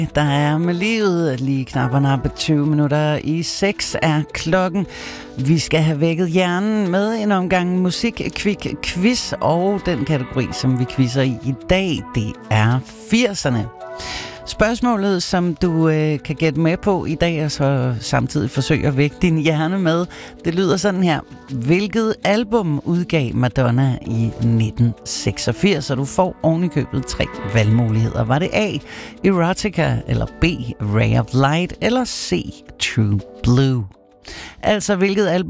Der er med livet lige knap og nappe 20 minutter i 6 er klokken. Vi skal have vækket hjernen med en omgang musik-quiz, og den kategori, som vi quizzer i dag, det er 80'erne. Spørgsmålet, som du kan gætte med på i dag, og så samtidig forsøge at vække din hjerne med, det lyder sådan her. Hvilket album udgav Madonna i 1986? Og du får ovenikøbet 3 valgmuligheder. Var det A, Erotica, eller B, Ray of Light, eller C, True Blue? Altså, hvilket album